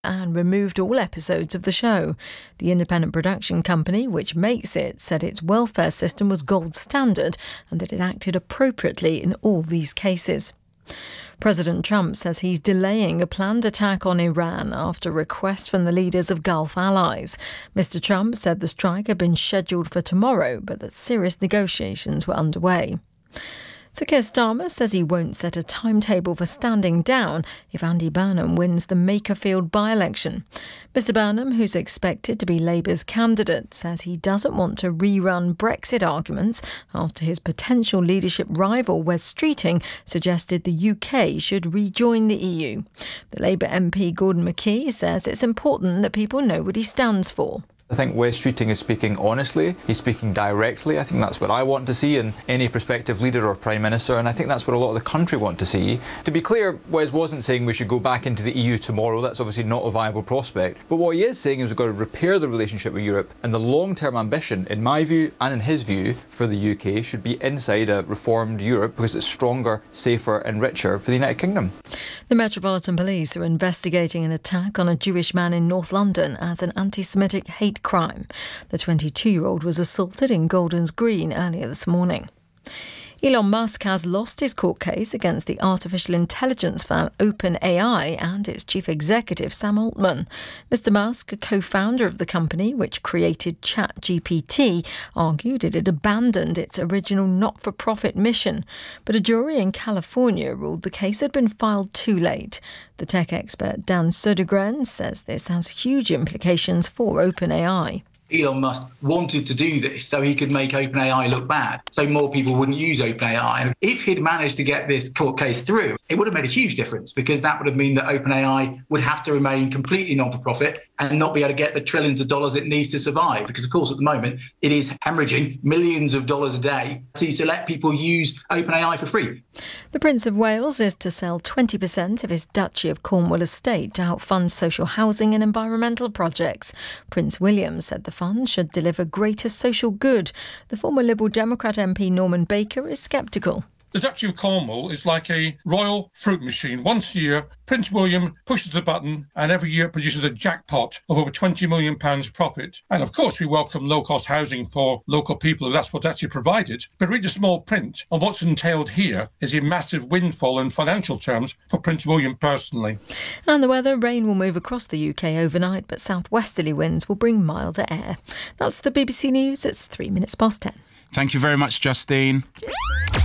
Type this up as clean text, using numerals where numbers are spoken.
and removed all episodes of the show. The independent production company, which makes it, said its welfare system was gold standard and that it acted appropriately in all these cases. President Trump says he's delaying a planned attack on Iran after requests from the leaders of Gulf allies. Mr. Trump said the strike had been scheduled for tomorrow, but that serious negotiations were underway. Sir Keir Starmer says he won't set a timetable for standing down if Andy Burnham wins the Makerfield by-election. Mr Burnham, who's expected to be Labour's candidate, says he doesn't want to rerun Brexit arguments after his potential leadership rival Wes Streeting suggested the UK should rejoin the EU. The Labour MP Gordon McKee says it's important that people know what he stands for. I think Wes Streeting is speaking honestly, he's speaking directly. I think that's what I want to see in any prospective leader or Prime Minister, and I think that's what a lot of the country want to see. To be clear, Wes wasn't saying we should go back into the EU tomorrow. That's obviously not a viable prospect. But what he is saying is we've got to repair the relationship with Europe, and the long-term ambition, in my view and in his view, for the UK should be inside a reformed Europe because it's stronger, safer and richer for the United Kingdom. The Metropolitan Police are investigating an attack on a Jewish man in North London as an anti-Semitic hate crime. The 22-year-old was assaulted in Golders Green earlier this morning. Elon Musk has lost his court case against the artificial intelligence firm OpenAI and its chief executive Sam Altman. Mr Musk, a co-founder of the company which created ChatGPT, argued it had abandoned its original not-for-profit mission. But a jury in California ruled the case had been filed too late. The tech expert Dan Sodergren says this has huge implications for OpenAI. Elon Musk wanted to do this so he could make OpenAI look bad, so more people wouldn't use OpenAI. And if he'd managed to get this court case through, it would have made a huge difference because that would have meant that OpenAI would have to remain completely non-for-profit and not be able to get the trillions of dollars it needs to survive. Because, of course, at the moment, it is hemorrhaging millions of dollars a day to let people use OpenAI for free. The Prince of Wales is to sell 20% of his Duchy of Cornwall estate to help fund social housing and environmental projects. Prince William said the fund should deliver greater social good. The former Liberal Democrat MP Norman Baker is sceptical. The Duchy of Cornwall is like a royal fruit machine. Once a year, Prince William pushes the button and every year it produces a jackpot of over £20 million profit. And of course, we welcome low-cost housing for local people. That's what's actually provided. But read the small print on what's entailed here is a massive windfall in financial terms for Prince William personally. And the weather, rain will move across the UK overnight, but southwesterly winds will bring milder air. That's the BBC News. It's 3 minutes past 10. Thank you very much, Justine.